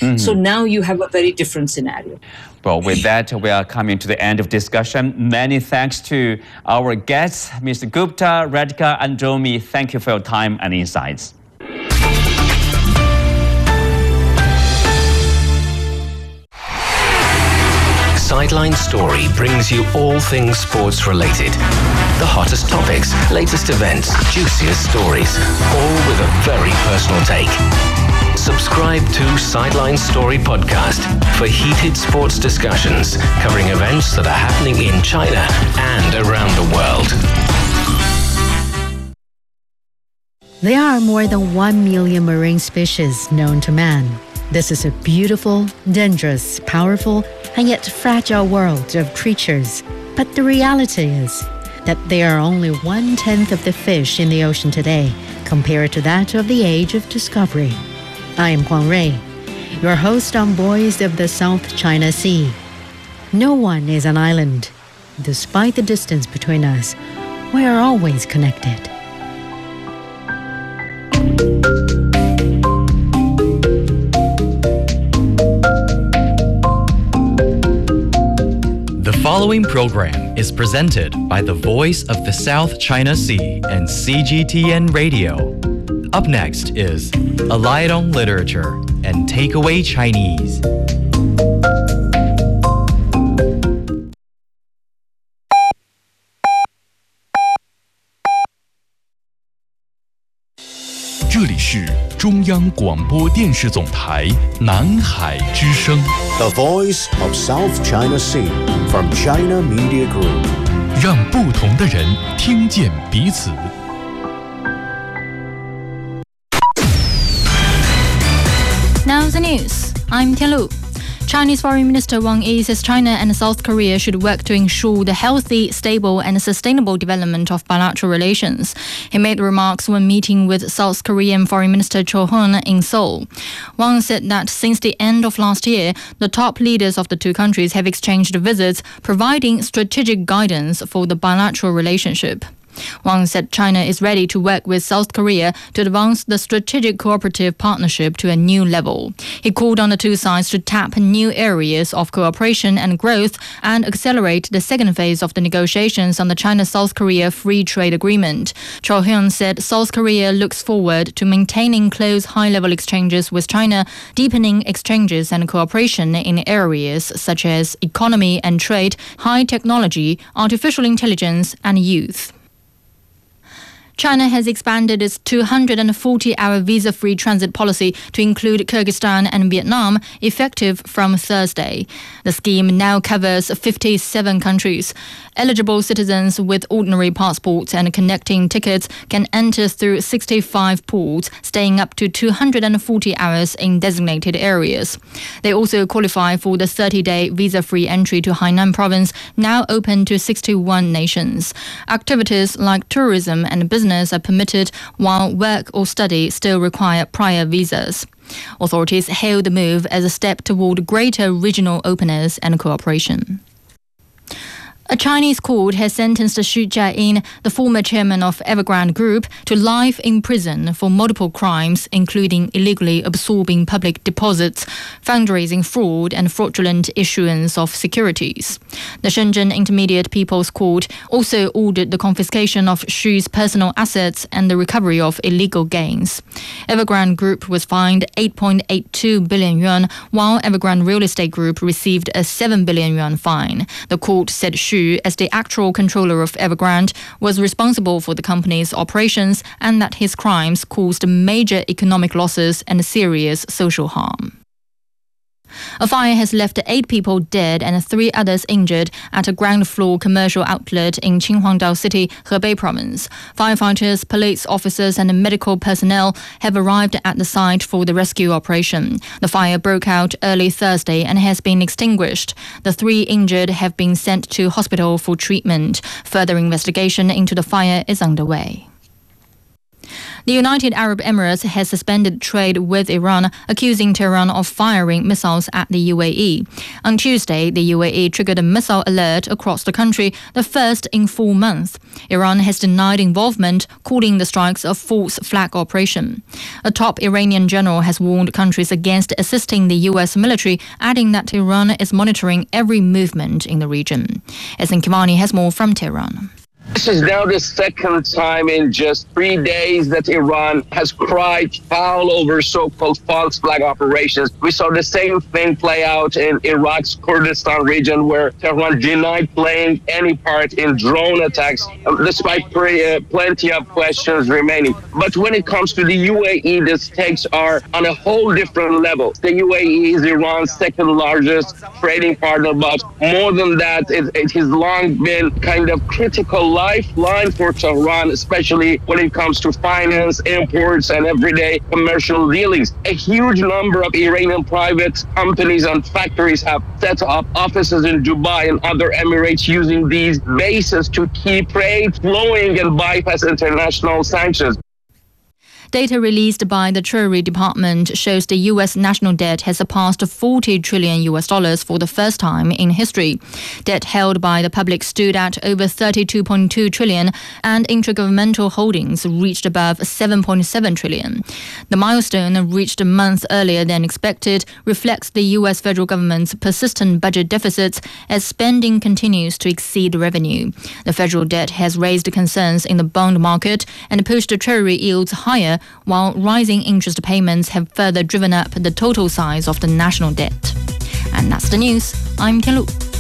So now you have a very different scenario. Well, with that, we are coming to the end of discussion. Many thanks to our guests, Mr. Gupta, Radhika, and Romi. Thank you for your time and insights. Sideline Story brings you all things sports related. The hottest topics, latest events, juiciest stories, all with a very personal take. Subscribe to Sideline Story Podcast for heated sports discussions covering events that are happening in China and around the world. There are more than 1 million marine species known to man. This is a beautiful, dangerous, powerful, and yet fragile world of creatures. But the reality is that there are only 1/10 of the fish in the ocean today compared to that of the age of discovery. I am Huang Rui, your host on Boys of the South China Sea. No one is an island. Despite the distance between us, we are always connected. The following program is presented by the Voice of the South China Sea and CGTN Radio. Up next is A Light on Literature and Takeaway Chinese. 这里是中央广播电视总台南海之声 The Voice of South China Sea from China Media Group. 让不同的人听见彼此。 Now the news. I'm Tianlu. Chinese Foreign Minister Wang Yi says China and South Korea should work to ensure the healthy, stable and sustainable development of bilateral relations. He made remarks when meeting with South Korean Foreign Minister Cho Hun in Seoul. Wang said that since the end of last year, the top leaders of the two countries have exchanged visits, providing strategic guidance for the bilateral relationship. Wang said China is ready to work with South Korea to advance the strategic cooperative partnership to a new level. He called on the two sides to tap new areas of cooperation and growth and accelerate the second phase of the negotiations on the China-South Korea Free Trade Agreement. Cho Hyun said South Korea looks forward to maintaining close high-level exchanges with China, deepening exchanges and cooperation in areas such as economy and trade, high technology, artificial intelligence, and youth. China has expanded its 240-hour visa-free transit policy to include Kyrgyzstan and Vietnam, effective from Thursday. The scheme now covers 57 countries. Eligible citizens with ordinary passports and connecting tickets can enter through 65 ports, staying up to 240 hours in designated areas. They also qualify for the 30-day visa-free entry to Hainan province, now open to 61 nations. Activities like tourism and business are permitted, while work or study still require prior visas. Authorities hail the move as a step toward greater regional openness and cooperation. A Chinese court has sentenced Xu Jiayin, the former chairman of Evergrande Group, to life in prison for multiple crimes, including illegally absorbing public deposits, fundraising fraud, and fraudulent issuance of securities. The Shenzhen Intermediate People's Court also ordered the confiscation of Xu's personal assets and the recovery of illegal gains. Evergrande Group was fined 8.82 billion yuan, while Evergrande Real Estate Group received a 7 billion yuan fine. The court said Xu, as the actual controller of Evergrande, was responsible for the company's operations and that his crimes caused major economic losses and serious social harm. A fire has left 8 people dead and 3 others injured at a ground-floor commercial outlet in Qinhuangdao City, Hebei Province. Firefighters, police officers and medical personnel have arrived at the site for the rescue operation. The fire broke out early Thursday and has been extinguished. The 3 injured have been sent to hospital for treatment. Further investigation into the fire is underway. The United Arab Emirates has suspended trade with Iran, accusing Tehran of firing missiles at the UAE. On Tuesday, the UAE triggered a missile alert across the country, the first in 4 months. Iran has denied involvement, calling the strikes a false flag operation. A top Iranian general has warned countries against assisting the US military, adding that Iran is monitoring every movement in the region. Esin Kimani has more from Tehran. This is now the second time in just 3 days that Iran has cried foul over so-called false flag operations. We saw the same thing play out in Iraq's Kurdistan region, where Tehran denied playing any part in drone attacks, despite plenty of questions remaining. But when it comes to the UAE, the stakes are on a whole different level. The UAE is Iran's second largest trading partner, but more than that, it has long been kind of critical lifeline for Tehran, especially when it comes to finance, imports, and everyday commercial dealings. A huge number of Iranian private companies and factories have set up offices in Dubai and other Emirates, using these bases to keep trade flowing and bypass international sanctions. Data released by the Treasury Department shows the U.S. national debt has surpassed $40 trillion for the first time in history. Debt held by the public stood at over $32.2 trillion, and intergovernmental holdings reached above $7.7 trillion. The milestone, reached a month earlier than expected, reflects the U.S. federal government's persistent budget deficits as spending continues to exceed revenue. The federal debt has raised concerns in the bond market and pushed Treasury yields higher, while rising interest payments have further driven up the total size of the national debt. And that's the news. I'm Tian Lu.